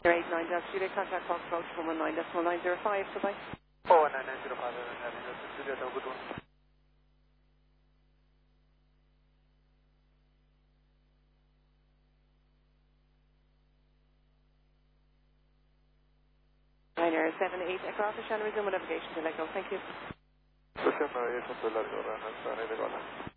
89 Delta Juliet, contact Foxtrot 119.905, goodbye. Oh, 9905, Juliet, good one. Ryanair 78 across the channel, resume navigation to let go, thank you. December 8 of the Largo, Ryanair 78.